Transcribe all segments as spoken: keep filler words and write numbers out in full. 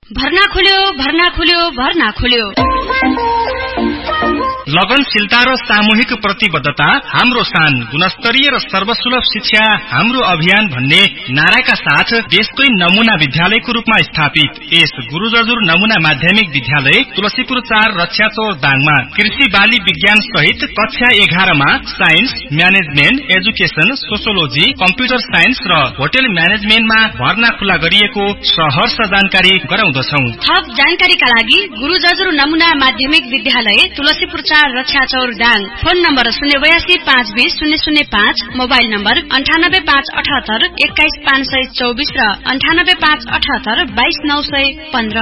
भर्ना खुल्यो भर्ना खुल्यो भर्ना खुल्यो। लगनशीलता र सामूहिक प्रतिबद्धता हाम्रो शान, गुणस्तरीय र सर्वसुलभ शिक्षा हाम्रो अभियान भन्ने नाराका साथ देशकै नमूना विद्यालयको रूपमा स्थापित यस गुरु जजुर नमूना माध्यमिक विद्यालय तुलसीपुर चार रक्षाचौर दाङमा कृषि बाली विज्ञान सहित कक्षा एघारमा science, management, education, sociology, computer science र होटल म्यानेजमेन्टमा भर्ना खुला गरिएको सहर्ष जानकारी गराउँदछौ। थप जानकारीका लागि गुरु जजुर नमूना माध्यमिक विद्यालय तुलसीपुर रक्षाचौर दाङ। फोन नम्बर शून्य बयासी पाँच बीस शून्य शून्य पाँच, मोबाइल नम्बर अन्ठानब्बे पाँच अठहत्तर एक्काइस पाँच सय चौबिस र अन्ठानब्बे पाँच अठहत्तर बाइस नौ सय पन्ध्र।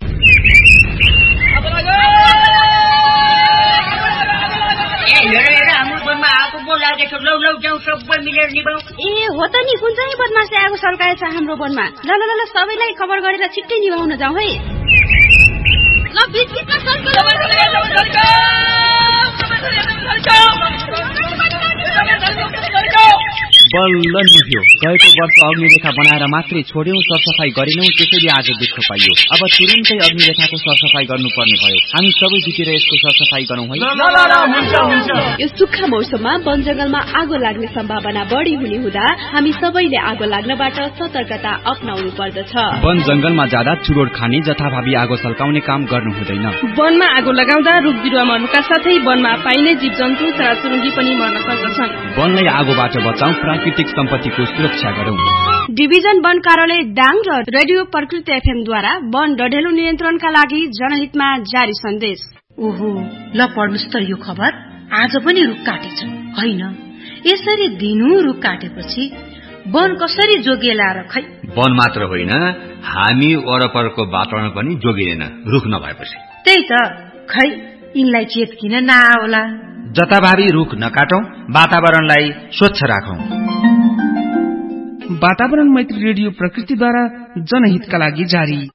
ए हो त नि, कुन चाहिँ बदमासले आगो सल्काएछ हाम्रो वनमा। ल ल ल सबैलाई खबर गरेर छिट्टै निभाउन जाउँ है। ल बीच बीचमा बल्ल निभ्यो। गएको वर्ष अग्निरेखा बनाएर मात्रै छोड्यौं, सरसफाई गरेनौं, त्यसैले आज दुःख पाइयो। अब तुरुन्तै अग्निरेखाको सरसफाई गर्नुपर्ने भयो। हामी सबै जुटेर यसको सरसफाई गरौँ है। यो सुक्खा मौसममा वन जंगलमा आगो लाग्ने सम्भावना बढी हुने हुँदा हामी सबैले आगो लाग्नबाट सतर्कता अपनाउनु पर्दछ। वन जंगलमा जाँदा चुरोड खाने, जथाभावी आगो सल्काउने काम गर्नु हुँदैन। वनमा आगो लगाउँदा रुख बिरुवा मर्नुका साथै वनमा पाइने जीव जन्तु चराचुरुङ्गी पनि मर्न सक्दछन्। वनलाई आगोबाट बचाउँ, प्राकृतिक सम्पत्तिको सुरक्षा गरौँ। डिभिजन वन कार्यालय दाङ र रेडियो प्रकृति एफएम द्वारा वन डढेलो नियन्त्रणका लागि जनहितमा जारी सन्देश। ओहो, ल पढ्नुस् त यो खबर। आज पनि रुख काटेछ होइन? यसरी दिनु रुख काटेपछि वन कसरी जोगिएला र खै? वन मात्र होइन, हामी वरपरको वातावरण पनि जोगिएन रुख नभएपछि। त्यही त, खै यिनलाई चेत किन नआउला? जताभावी रुख नकाटौं, वातावरणलाई स्वच्छ राखौं। वातावरण मैत्री रेडियो प्रकृतिद्वारा जनहितका लागि जारी।